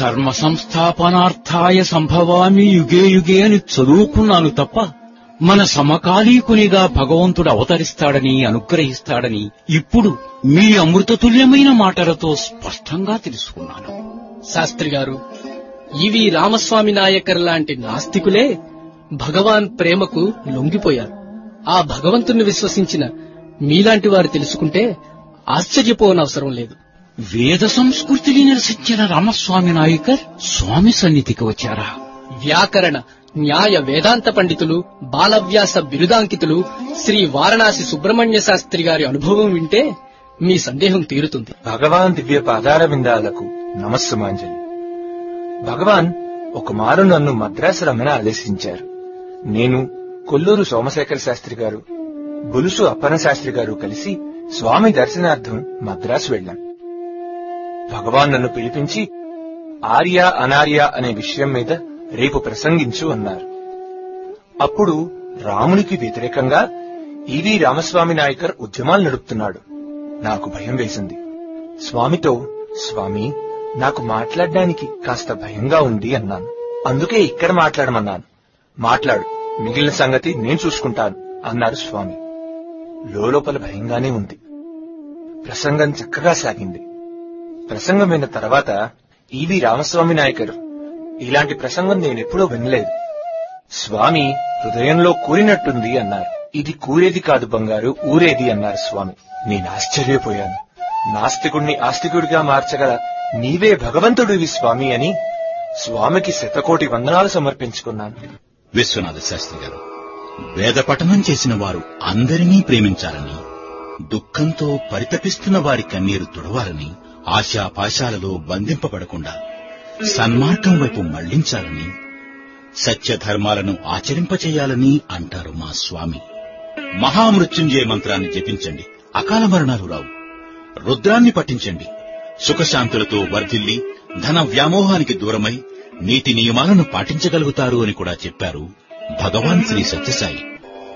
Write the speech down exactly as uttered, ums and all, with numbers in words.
ధర్మ సంస్థాపనార్థాయ సంభవామి యుగే యుగే అని చదువుకున్నాను తప్ప మన సమకాలీకునిగా భగవంతుడు అవతరిస్తాడని అనుగ్రహిస్తాడని ఇప్పుడు మీ అమృతతుల్యమైన మాటలతో స్పష్టంగా తెలుసుకున్నాను. శాస్త్రి గారు, ఇవి రామస్వామి నాయకర్ లాంటి నాస్తికులే భగవాన్ ప్రేమకు లొంగిపోయారు. ఆ భగవంతుణ్ణి విశ్వసించిన మీలాంటి వారు తెలుసుకుంటే ఆశ్చర్యపోనవసరం లేదు. వేద సంస్కృతిని నిరసించిన రామస్వామి నాయకర్ స్వామి సన్నిధికి వచ్చారా? వ్యాకరణ, న్యాయ, వేదాంత పండితులు, బాలవ్యాస బిరుదాంకితులు శ్రీ వారణాసి సుబ్రహ్మణ్య శాస్త్రి గారి అనుభవం వింటే మీ సందేహం తీరుతుంది. భగవాన్ దివ్య పాదార విందాలకు నమస్సుమాంజలి. భగవాన్ ఒకమారు నన్ను మద్రాసు రమ్మని ఆదేశించారు. నేను, కొల్లూరు సోమశేఖర శాస్త్రి గారు, బులుసు అప్పన శాస్త్రి గారు కలిసి స్వామి దర్శనార్థం మద్రాసు వెళ్లాం. భగవాన్ నన్ను పిలిపించి ఆర్య అనార్య అనే విషయం మీద రేపు ప్రసంగించు అన్నారు. అప్పుడు రామునికి వ్యతిరేకంగా ఈవి రామస్వామి నాయకర్ ఉద్యమాలు నడుపుతున్నాడు. నాకు భయం వేసింది. స్వామితో, స్వామి, నాకు మాట్లాడడానికి కాస్త భయంగా ఉంది అన్నాను. అందుకే ఇక్కడ మాట్లాడమన్నాను. మాట్లాడు, మిగిలిన సంగతి నేను చూసుకుంటాను అన్నారు స్వామి. లోపల భయంగానే ఉంది. ప్రసంగం చక్కగా సాగింది. ప్రసంగమైన తర్వాత ఈవి రామస్వామి నాయకర్, ఇలాంటి ప్రసంగం నేనెప్పుడూ వినలేదు. స్వామి హృదయంలో కూరినట్టుంది అన్నారు. ఇది కూరేది కాదు బంగారు, ఊరేది అన్నారు స్వామి. నేను ఆశ్చర్యపోయాను. నాస్తికుణ్ణి ఆస్తికుడిగా మార్చగల నీవే భగవంతుడివి స్వామి అని స్వామికి శతకోటి వందనాలు సమర్పించుకున్నాను. విశ్వనాథ శాస్త్రి గారు, వేద పఠనం చేసిన వారు అందరినీ ప్రేమించాలని, దుఃఖంతో పరితపిస్తున్న వారి కన్నీరు తుడవాలని, ఆశాపాశాలలో బంధింపబడకుండా సన్మార్గం వైపు మళ్లించాలని, సత్యధర్మాలను ఆచరింపచేయాలని అంటారు మా స్వామి. మహామృత్యుంజయ మంత్రాన్ని జపించండి, అకాల మరణాలు రావు. రుద్రాన్ని పఠించండి, సుఖశాంతులతో వర్ధిల్లి ధన వ్యామోహానికి దూరమై నీతి నియమాలను పాటించగలుగుతారు అని కూడా చెప్పారు భగవాన్ శ్రీ సత్యసాయి.